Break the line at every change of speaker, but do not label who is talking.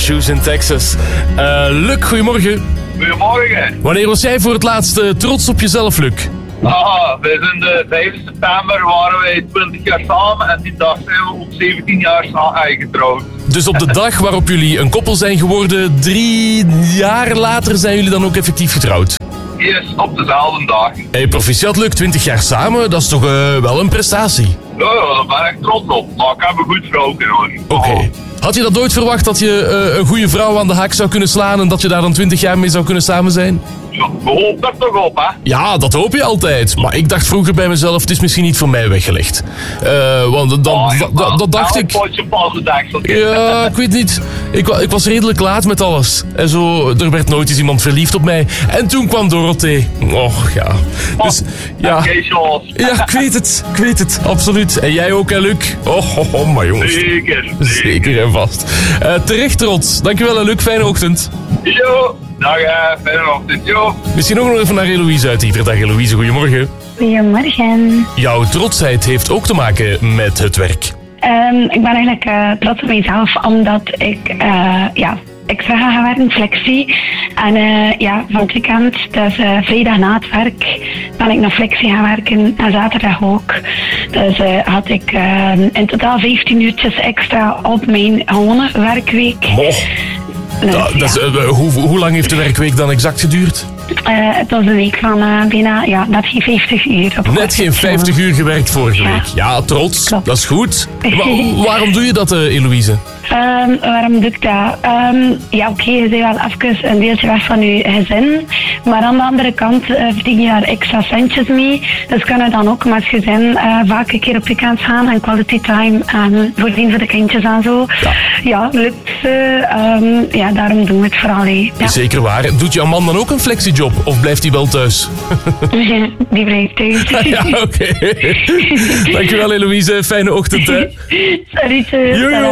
Shoes in Texas. Luc, goedemorgen.
Goedemorgen.
Wanneer was jij voor het laatst trots op jezelf, Luc?
We zijn de 5 september waren wij 20 jaar samen en die dag zijn we op 17 jaar samen getrouwd.
Dus op de dag waarop jullie een koppel zijn geworden, 3 jaar later zijn jullie dan ook effectief getrouwd?
Yes, op dezelfde dag.
Hey, proficiat Luc, 20 jaar samen, dat is toch wel een prestatie?
Ja, daar ben ik trots op. Maar ik heb een goed vrouw, hoor.
Oké. Had je dat ooit verwacht dat je een goede vrouw aan de haak zou kunnen slaan en dat je daar dan 20 jaar mee zou kunnen samen zijn?
Ja, we hopen er toch op, hè?
Ja, dat hoop je altijd. Maar ik dacht vroeger bij mezelf, het is misschien niet voor mij weggelegd. Want dat dacht ik...
Een potje passendeksel.
Ja, ik weet niet. Ik was redelijk laat met alles. En zo, er werd nooit eens iemand verliefd op mij. En toen kwam Dorothee. Och, ja. Dus, ja. Ja, ik weet het. Absoluut. En jij ook, hè, Luc? Oh, maar jongens. Zeker en vast. Terecht trots. Dankjewel, hè, Luc. Fijne ochtend.
Jo. Dag, fijne ochtend, jo.
Misschien ook nog even naar Eloïse uit Ieper. Dag, Eloïse. Goedemorgen.
Goedemorgen.
Jouw trotsheid heeft ook te maken met het werk.
Ik ben eigenlijk trots op mezelf, omdat ik extra ga werken, flexie. En van het weekend, dus vrijdag na het werk, ben ik nog flexie gaan werken en zaterdag ook. Dus had ik in totaal 15 uurtjes extra op mijn gewone werkweek.
Dus, hoe lang heeft de werkweek dan exact geduurd?
Het was een week van bijna, net geen 50 uur.
Net geen 50 uur gewerkt vorige week. Ja, trots. Klopt. Dat is goed. Waarom doe je dat, Eloïse?
Waarom doe ik dat? Oké, je bent wel even een deeltje weg van je gezin. Maar aan de andere kant verdien je daar extra centjes mee. Dus kan je dan ook met gezin vaak een keer op weekend gaan en quality time voordien voor de kindjes en zo. Ja, lukt. Daarom doen we het vooral. Ja.
Zeker waar. Doet jouw man dan ook een flexiejob of blijft hij wel thuis?
Die blijft thuis.
Ja, oké. Dankjewel, Eloïse. Fijne ochtend, hè.
Salut.